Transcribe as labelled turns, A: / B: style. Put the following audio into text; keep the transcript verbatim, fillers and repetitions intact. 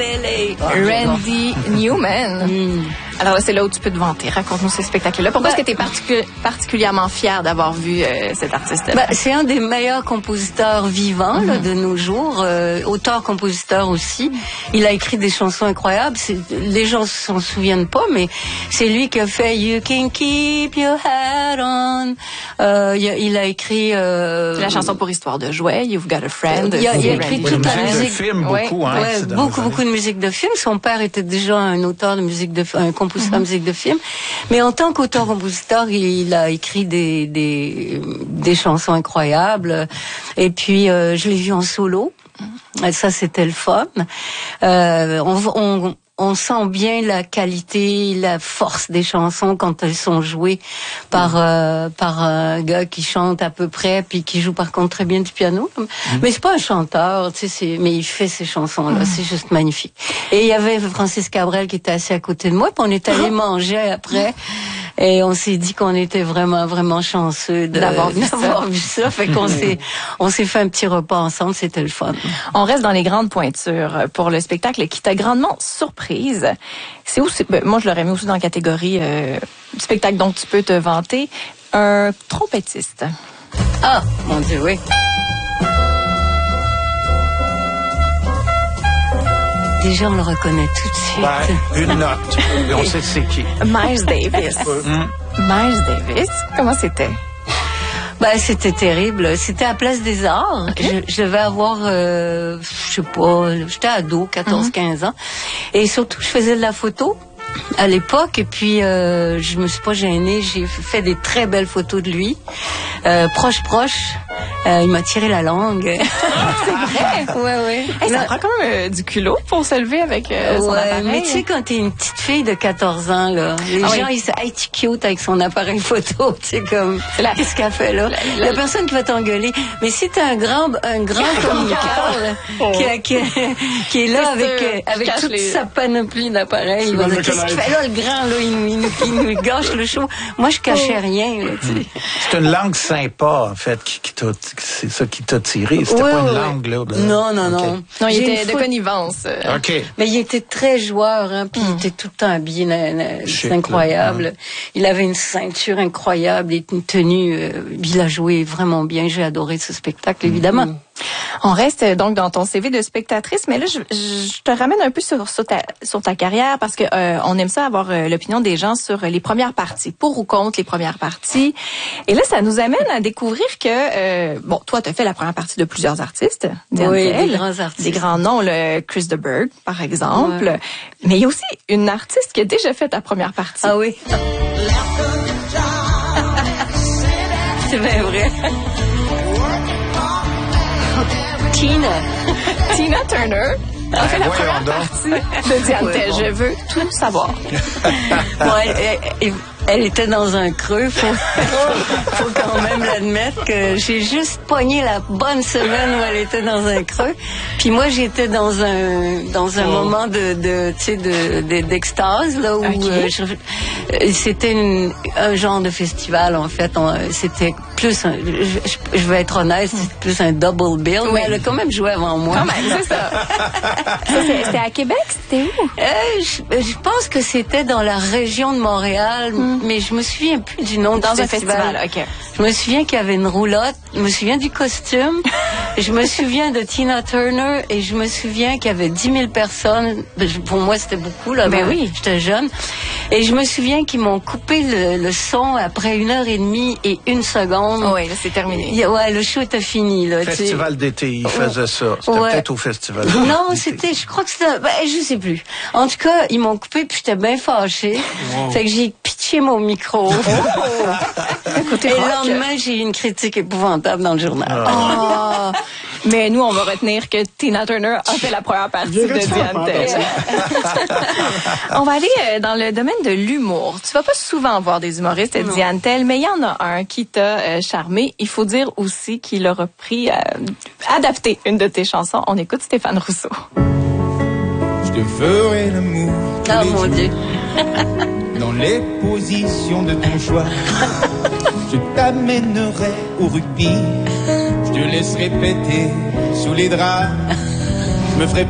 A: Randy Newman. Mm. Alors là, c'est là où tu peux te vanter. Raconte-nous ce spectacle-là. Pourquoi ben, est-ce que tu es particu- particulièrement fière d'avoir vu euh, cet artiste-là?
B: Ben, c'est un des meilleurs compositeurs vivants mm-hmm. là, de nos jours. Euh, auteur-compositeur aussi. Il a écrit des chansons incroyables. C'est, les gens s'en souviennent pas, mais c'est lui qui a fait You Can Keep Your Hat On. Euh, il, a, il a écrit... Euh,
A: c'est la chanson pour Histoire de jouet, You've Got a Friend.
B: Il a, il a écrit
C: oui,
B: toute la musique.
C: De film, beaucoup,
B: ouais,
C: hein,
B: ouais, beaucoup, beaucoup de musique de film. Son père était déjà un auteur de musique de un compositeur mm-hmm. de musique de film. Mais en tant qu'auteur-compositeur, il, il a écrit des, des, des chansons incroyables. Et puis, euh, je l'ai vu en solo. Et ça, c'était le fun. Euh, on, on, on sent bien la qualité, la force des chansons quand elles sont jouées par euh, par un gars qui chante à peu près, puis qui joue par contre très bien du piano. Mm. Mais c'est pas un chanteur, tu sais, c'est, mais il fait ces chansons-là, mm. c'est juste magnifique. Et il y avait Francis Cabrel qui était assis à côté de moi, puis on est allé manger après. Et on s'est dit qu'on était vraiment, vraiment chanceux de, d'avoir, vu, d'avoir ça. vu ça. Fait qu'on s'est, on s'est fait un petit repas ensemble. C'était le fun.
A: On reste dans les grandes pointures pour le spectacle qui t'a grandement surprise. C'est où, c'est, ben, moi, je l'aurais mis aussi dans la catégorie euh, spectacle dont tu peux te vanter. Un trompettiste.
B: Ah, mon Dieu, oui. Déjà, on le reconnaît tout de suite.
C: Ouais, une note. Et on sait c'est qui.
A: Miles Davis. mm. Miles Davis, comment c'était?
B: Ben, c'était terrible. C'était à Place des Arts. Okay. Je, je devais avoir, euh, je sais pas, j'étais ado, quatorze quinze mm-hmm. ans. Et surtout, je faisais de la photo à l'époque. Et puis, euh, je me suis pas gênée. J'ai fait des très belles photos de lui. Euh, proche, proche. Euh, il m'a tiré la langue.
A: C'est vrai?
B: Ouais, ouais.
A: Hey, ça Là, prend quand même euh, du culot pour se lever avec euh, son
B: ouais,
A: appareil.
B: Mais tu sais, quand t'es une petite fille de quatorze ans, là, les ah, gens, oui. ils disent, hey, tu cute avec son appareil photo. Tu sais, comme, la... qu'est-ce qu'elle fait là? La, la, Il y a personne qui va t'engueuler. Mais si t'es un grand, un grand comme Carl, oh. qui, qui, qui est là avec, euh, avec toute les... sa panoplie d'appareils, il va dire, qu'est-ce qu'il fait là, le grand, là, il nous, il nous, il nous gâche le show. Moi, je cachais oh. rien, là, tu sais.
C: C'est une langue sympa, en fait, qui, qui t'a, c'est ça qui t'a tiré. C'était
B: oui,
C: pas une
B: oui.
C: langue, là. Ben,
B: non, non,
A: okay.
B: non.
A: Non, il J'ai était de faute... connivence. Euh.
C: OK.
B: Mais il était très joueur, hein, puis mm. il était tout le temps habillé. Na, na, c'est incroyable. Là. Il avait une ceinture incroyable et une tenue. Euh, il a joué vraiment bien. J'ai adoré ce spectacle, évidemment. Mm.
A: On reste donc dans ton C V de spectatrice, mais là, je, je te ramène un peu sur, sur, ta, sur ta carrière parce que euh, on aime ça avoir euh, l'opinion des gens sur les premières parties, pour ou contre les premières parties. Et là, ça nous amène à découvrir que, euh, bon, toi, tu as fait la première partie de plusieurs artistes.
B: Oui, des grands artistes.
A: Des grands noms, le Chris de Burgh, par exemple. Ouais. Mais il y a aussi une artiste qui a déjà fait ta première partie.
B: Ah oui. C'est bien vrai. Tina.
A: Tina Turner a fait la première partie de Diane. Je veux tout savoir.
B: Bon, elle, elle, elle, elle était dans un creux. Faut, faut quand même l'admettre que j'ai juste pogné la bonne semaine où elle était dans un creux. Puis moi, j'étais dans un dans un oh. moment de de tu sais de, de d'extase là où okay. euh, je, c'était une, un genre de festival en fait. On, c'était plus un, je, je vais être honnête, c'était plus un double bill. Oui. Mais elle a quand même joué avant moi.
A: Quand même, c'est ça. C'était à Québec, c'était où?
B: Euh, je, je pense que c'était dans la région de Montréal, mm. mais je me souviens plus du nom
A: dans
B: du
A: un
B: festival.
A: festival. Ok.
B: Je me souviens qu'il y avait une roulotte. Je me souviens du costume. Je me souviens de Tina Turner et je me souviens qu'il y avait dix mille personnes. Pour moi, c'était beaucoup là.
A: Ben oui,
B: j'étais jeune. Et je me souviens qu'ils m'ont coupé le, le son après une heure et demie et une seconde.
A: Oh oui, là, c'est terminé.
B: Ouais, le show était fini là.
C: Festival d'été, ils faisaient ça. C'était ouais. peut-être au festival.
B: Non, d'été. c'était, je crois que c'était, ben, je sais plus. En tout cas, ils m'ont coupé puis j'étais bien fâchée. Wow. Fait que j'ai pitché mon micro. Oh. Écoutez, et le lendemain, j'ai eu une critique épouvantable dans le journal.
A: Oh. Mais nous, on va retenir que Tina Turner a fait la première partie de Diane Tell. On va aller dans le domaine de l'humour. Tu vas pas souvent voir des humoristes de Diane Tell, mais il y en a un qui t'a euh, charmé. Il faut dire aussi qu'il a repris, euh, adapté une de tes chansons. On écoute Stéphane Rousseau.
D: Je te ferai l'amour.
B: Oh mon Dieu.
D: Dans les positions de ton choix. Je t'amènerai au rugby. Je te laisserai péter sous les draps. Je me ferai